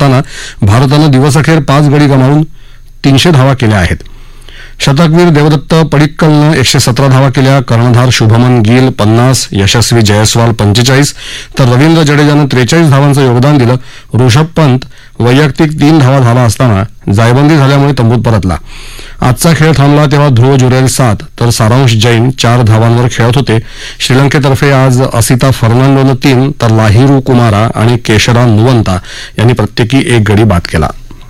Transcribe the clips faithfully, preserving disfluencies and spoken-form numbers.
असताना भारतानं दिवसअखेर पाच गडी गमावून तीनशे धावा केल्या आहेत. शतकवीर देवदत्त पडिक्कलनं एकशे सतरा धावा केल्या. कर्णधार शुभमन गिल पन्नास, यशस्वी जयस्वाल पंचेचाळीस तर रवींद्र जडेजानं त्रेचाळीस धावांचं योगदान दिलं. ऋषभ पंत वैयक्तिक तीन धावा झाला असताना जायबंदी झाल्यामुळे तंबूत परतला. आजचा खेळ थांबला तेव्हा ध्रुव जुरेल सात तर सारांश जैन चार धावांवर खेळत होते. श्रीलंकेतर्फे आज असिता फर्नांडोनं तीन तर लाहिरू कुमारा आणि केशरा नुवंता यांनी प्रत्येकी एक गडी बाद केला.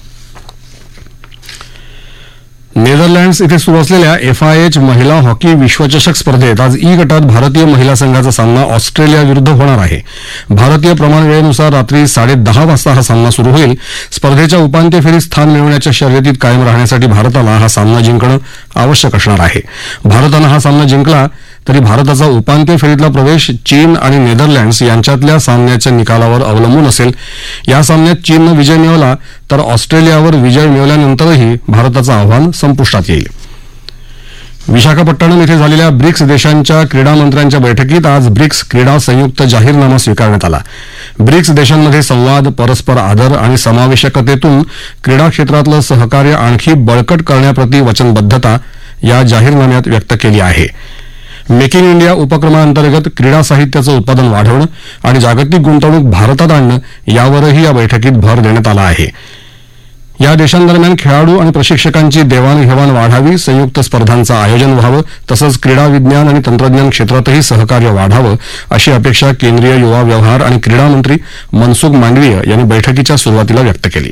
नेदरलँड्स इथे सुरू असलेल्या एफआयएच महिला हॉकी विश्वचषक स्पर्धेत आज ई गटात भारतीय महिला संघाचा सामना ऑस्ट्रेलिया विरुद्ध होणार आहे. भारतीय प्रमाण वेळेनुसार रात्री साडे दहा वाजता हा सामना सुरू होईल. स्पर्धेच्या उपांत्य फेरीत स्थान मिळवण्याच्या शर्यतीत कायम राहण्यासाठी भारताला हा सामना जिंकणं आवश्यक असणार आहे. भारतानं हा सामना जिंकला तरी भारताचा उपांत्य फेरीतला प्रवेश चीन आणि नेदरलँड्स यांच्यातल्या सामन्याच्या निकालावर अवलंबून असेल. या सामन्यात चीननं विजय मिळवला तर ऑस्ट्रेलियावर विजय मिळवल्यानंतरही भारताचं आव्हान संपुष्टात येईल. विशाखापट्टणम इथे झालेल्या ब्रिक्स देशांच्या क्रीडा मंत्र्यांच्या बैठकीत आज ब्रिक्स क्रीडा संयुक्त जाहीरनामा स्वीकारण्यात आला. ब्रिक्स देशांमध्ये संवाद, परस्पर आदर आणि समावेशकतेतून क्रीडा क्षेत्रातलं सहकार्य आणखी बळकट करण्याप्रती वचनबद्धता या जाहीरनाम्यात व्यक्त केली आहे. मेक इन इंडिया उपक्रमाअंतर्गत क्रीडा साहित्याचं उत्पादन वाढवणं आणि जागतिक गुंतवणूक भारतात आणणं यावरही या बैठकीत भर देण्यात आला आहे. या देशांदरम्यान खेळाडू आणि प्रशिक्षकांची देवाणघेवाण वाढावी, संयुक्त स्पर्धांचं आयोजन व्हावं तसंच क्रीडा विज्ञान आणि तंत्रज्ञान क्षेत्रातही सहकार्य वाढावं अशी अपेक्षा केंद्रीय युवा व्यवहार आणि क्रीडा मंत्री मनसुख मांडवीय यांनी बैठकीच्या सुरुवातीला व्यक्त केली.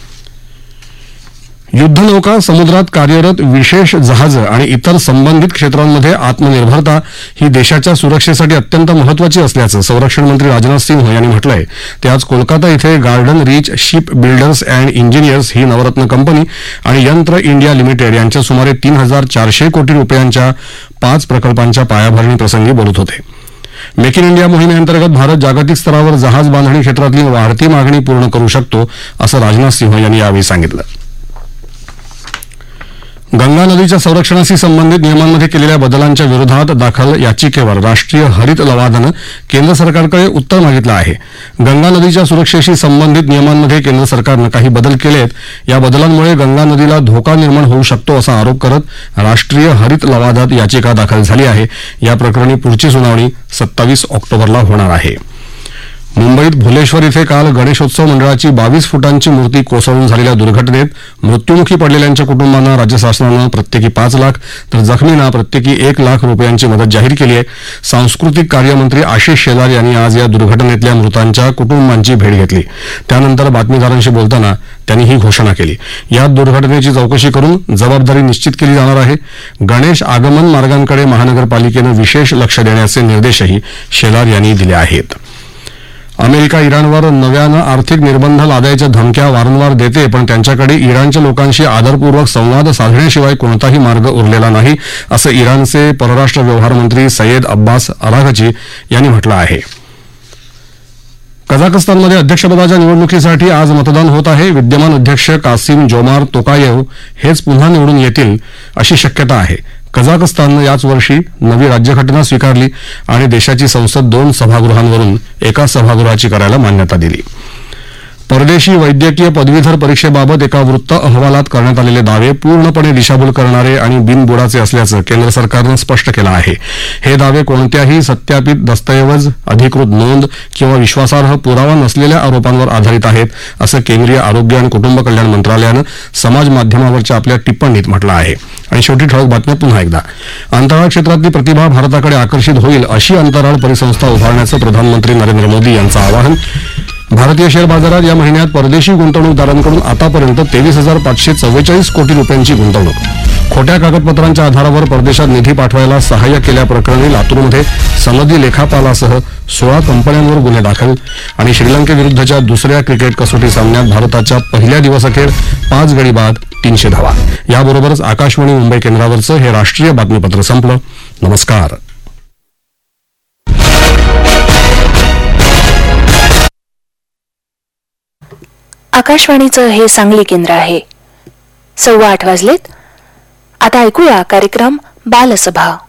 युद्धनौका, समुद्रात कार्यरत विशेष जहाजं आणि इतर संबंधित क्षेत्रांमध्ये आत्मनिर्भरता ही देशाच्या सुरक्षेसाठी अत्यंत महत्वाची असल्याचं संरक्षण मंत्री राजनाथ सिंह यांनी म्हटलंय. ते आज कोलकाता इथे garden reach ship builders and engineers he Navratna company आणि यंत्र इंडिया लिमिटेड यांच्या सुमारे तीन हजार चारशे कोटी रुपयांच्या पाच प्रकल्पांच्या पायाभरणी प्रसंगी बोलत होते. मेक इन इंडिया मोहिमेअंतर्गत भारत जागतिक स्तरावर जहाज बांधणी क्षेत्रातली वाढती मागणी पूर्ण करू शकतो असं राजनाथ सिंह यांनी यावेळी सांगितलं. गंगा नदीच्या संरक्षणाशी संबंधित नियमांमध्ये केलेल्या बदलांच्या विरोधात दाखल याचिकेवर राष्ट्रीय हरित लवादानं केंद्र सरकारकडे उत्तर मागितलं आहे. गंगा नदीच्या सुरक्षेशी संबंधित नियमांमध्ये केंद्र सरकारनं काही बदल केलेत. या बदलांमुळे गंगा नदीला धोका निर्माण होऊ शकतो असा आरोप करत राष्ट्रीय हरित लवादात याचिका दाखल झाली आहे. या प्रकरणी पुढची सुनावणी सत्तावीस ऑक्टोबरला होणार आहे. मुंबईत भुलेश्वर इथे काल गणेशोत्सव मंडळाची बावीस फुटांची मूर्ती कोसळून झालेल्या दुर्घटनेत मृत्युमुखी पडलेल्यांच्या कुटुंबांना राज्य शासनानं प्रत्येकी पाच लाख तर जखमींना प्रत्येकी एक लाख रुपयांची मदत जाहीर केली आहे. सांस्कृतिक कार्यमंत्री आशिष शेलार यांनी आज या दुर्घटनेतल्या मृतांच्या कुटुंबांची भेट घेतली. त्यानंतर बातमीदारांशी बोलताना त्यांनी ही घोषणा केली. या दुर्घटनेची चौकशी करून जबाबदारी निश्चित केली जाणार आहे. गणेश आगमन मार्गांकडे महानगरपालिकेनं विशेष लक्ष देण्याचे निर्देशही शेलार यांनी दिले आहेत. अमेरिका इराणवर नव्यानं आर्थिक निर्बंध लादायच्या धमक्या वारंवार देते, पण त्यांच्याकडे इराणच्या लोकांशी आदरपूर्वक संवाद साधण्याशिवाय कोणताही मार्ग उरलेला नाही असं इराणचे परराष्ट्र व्यवहार मंत्री सय्यद अब्बास अराघची यांनी म्हटलं आहे. कझाकस्तानमध्ये अध्यक्षपदाच्या निवडणुकीसाठी आज मतदान होत आहे. विद्यमान अध्यक्ष कासिम जोमार तोकायेव हेच पुन्हा निवडून येतील अशी शक्यता आहे. कझाकस्ताननं याच वर्षी नवी राज्यघटना स्वीकारली आणि देशाची संसद दोन सभागृहांवरून एका सभागृहाची करायला मान्यता दिली. परदेशी वैद्यकीय पदवीधर परीक्षेबाबत एका वृत्त अहवालात करण्यात आलेले दावे पूर्णपणे दिशाभूल करणारे आणि बिनबुडाचे असल्याचं केंद्र सरकारनं स्पष्ट केलं आहे. हे दावे कोणत्याही सत्यापित दस्तऐवज, अधिकृत नोंद किंवा विश्वासार्ह पुरावा नसलेल्या आरोपांवर आधारित आहेत असं केंद्रीय आरोग्य आणि कुटुंब कल्याण मंत्रालयानं समाज माध्यमावरच्या आपल्या टिप्पणीत म्हटलं आहे. आणि शेवटी ठळक बातम्या पुन्हा एकदा. अंतराळ क्षेत्रातली प्रतिभा भारताकडे आकर्षित होईल अशी अंतराळ परिसंस्था उभारण्याचं प्रधानमंत्री नरेंद्र मोदी यांचं आवाहन. भारतीय शेअर बाजारात या महिन्यात परदेशी गुंतवणूकदारांकडून आतापर्यंत तेवीस हजार पाचशे चव्वेचाळीस कोटी रुपयांची गुंतवणूक. खोट्या कागदपत्रांच्या आधारावर परदेशात निधी पाठवायला सहाय्य केल्याप्रकरणी लातूरमध्ये सनदी लेखापालासह सोळा कंपन्यांवर गुन्हे दाखल. आणि श्रीलंकेविरुद्धच्या दुसऱ्या क्रिकेट कसोटी सामन्यात भारताच्या पहिल्या दिवसअखेर पाच गडी बाद तीनशे धावा. याबरोबरच आकाशवाणी मुंबई केंद्रावरचं हे राष्ट्रीय बातमीपत्र संपलं. नमस्कार. आकाशवाणीचं हे सांगली केंद्र आहे. सव्वा आठ वाजलेत. आता ऐकूया कार्यक्रम बालसभा.